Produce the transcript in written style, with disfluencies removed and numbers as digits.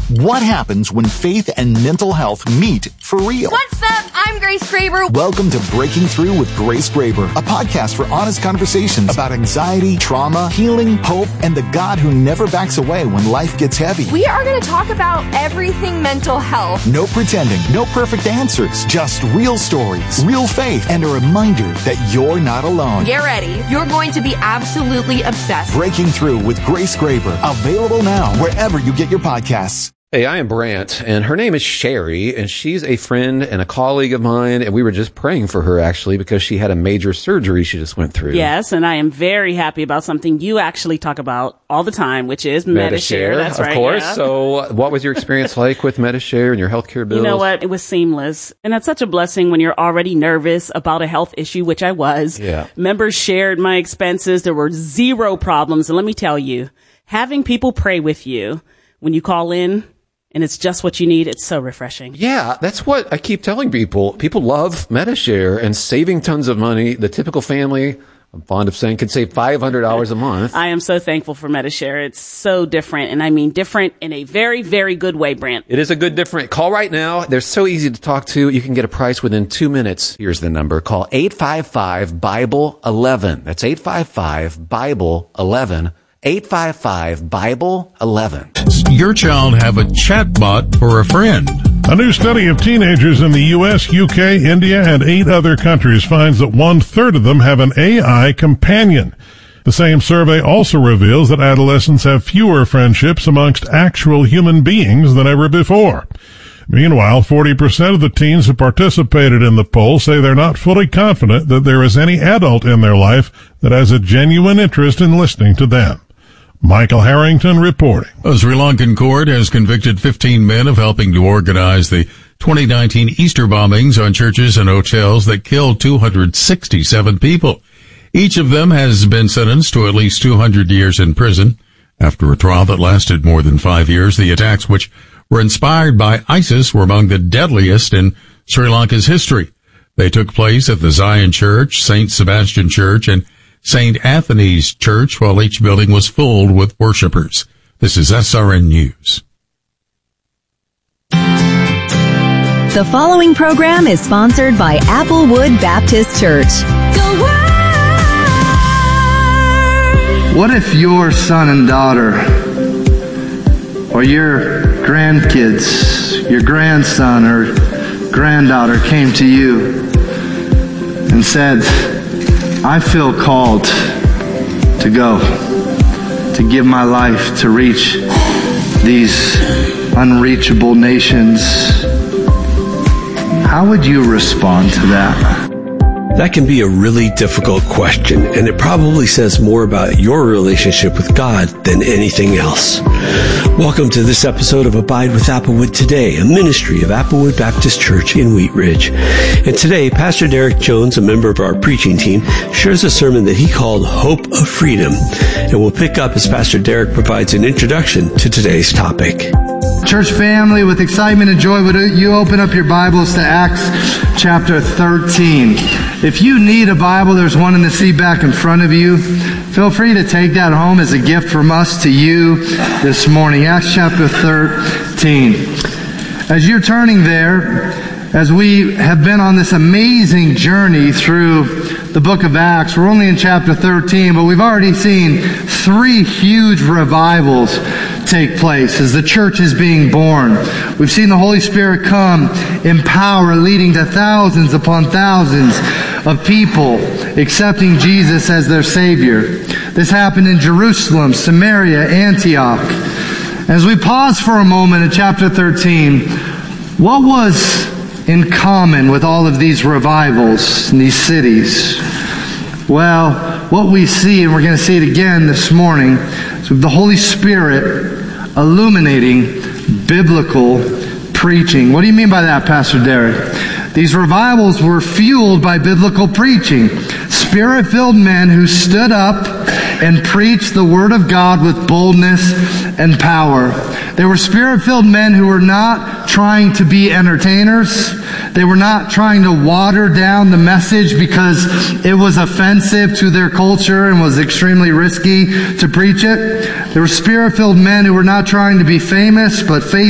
What happens when faith and mental health meet for real? What's up? I'm Grace Graber. Welcome to Breaking Through with Grace Graber, a podcast for honest conversations about anxiety, trauma, healing, hope, and the God who never backs away when life gets heavy. We are going to talk about everything mental health. No pretending, no perfect answers, just real stories, real faith, and a reminder that you're not alone. Get ready. You're going to be absolutely obsessed. Breaking Through with Grace Graber, available now wherever you get your podcasts. Hey, I am Brant, and her name is Sherry, and she's a friend and a colleague of mine, and we were just praying for her, actually, because she had a major surgery she just went through. Yes, and I am very happy about something you actually talk about all the time, which is Medi-Share. That's right. Of course. Yeah. So what was your experience like with Medi-Share and your healthcare bills? You know what? It was seamless. And that's such a blessing when you're already nervous about a health issue, which I was. Yeah. Members shared my expenses. There were zero problems. And let me tell you, having people pray with you when you call in, and it's just what you need. It's so refreshing. Yeah, that's what I keep telling people. People love Medi-Share and saving tons of money. The typical family, I'm fond of saying, could save $500 a month. I am so thankful for Medi-Share. It's so different. And I mean different in a very, very good way, Brant. It is a good different. Call right now. They're so easy to talk to. You can get a price within 2 minutes. Here's the number. Call 855-BIBLE-11. That's 855-BIBLE-11. 855-BIBLE-11. Your child have a chatbot for a friend. A new study of teenagers in the U.S., UK, India, and 8 other countries finds that 1/3 of them have an AI companion. The same survey also reveals that adolescents have fewer friendships amongst actual human beings than ever before. Meanwhile, 40% of the teens who participated in the poll say they're not fully confident that there is any adult in their life that has a genuine interest in listening to them. Michael Harrington reporting. A Sri Lankan court has convicted 15 men of helping to organize the 2019 Easter bombings on churches and hotels that killed 267 people. Each of them has been sentenced to at least 200 years in prison. After a trial that lasted more than 5 years, the attacks, which were inspired by ISIS, were among the deadliest in Sri Lanka's history. They took place at the Zion Church, St. Sebastian Church, and St. Anthony's Church, while each building was filled with worshipers. This is SRN News. The following program is sponsored by Applewood Baptist Church. Go Word! What if your son and daughter, or your grandkids, your grandson or granddaughter came to you and said, I feel called to go, to give my life to reach these unreachable nations. How would you respond to that? That can be a really difficult question, and it probably says more about your relationship with God than anything else. Welcome to this episode of Abide with Applewood Today, a ministry of Applewood Baptist Church in Wheat Ridge. And today, Pastor Derek Jones, a member of our preaching team, shares a sermon that he called Hope of Freedom. And we'll pick up as Pastor Derek provides an introduction to today's topic. Church family, with excitement and joy, would you open up your Bibles to Acts chapter 13. If you need a Bible, there's one in the seat back in front of you. Feel free to take that home as a gift from us to you this morning. Acts chapter 13. As you're turning there, as we have been on this amazing journey through the book of Acts, we're only in chapter 13, but we've already seen 3 huge revivals take place as the church is being born. We've seen the Holy Spirit come in power, leading to thousands upon thousands of people accepting Jesus as their Savior. This happened in Jerusalem, Samaria, Antioch. As we pause for a moment in chapter 13, what was in common with all of these revivals in these cities? Well, what we see, and we're going to see it again this morning, is the Holy Spirit illuminating biblical preaching. What do you mean by that, Pastor Derek? These revivals were fueled by biblical preaching. Spirit-filled men who stood up and preached the Word of God with boldness and power. They were Spirit-filled men who were not trying to be entertainers. They were not trying to water down the message because it was offensive to their culture and was extremely risky to preach it. They were Spirit-filled men who were not trying to be famous, but faithful